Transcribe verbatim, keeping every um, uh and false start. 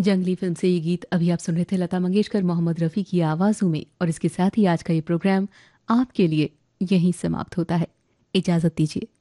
जंगली फिल्म से ये गीत अभी आप सुन रहे थे लता मंगेशकर मोहम्मद रफ़ी की आवाज़ों में। और इसके साथ ही आज का ये प्रोग्राम आपके लिए यहीं समाप्त होता है। इजाज़त दीजिए।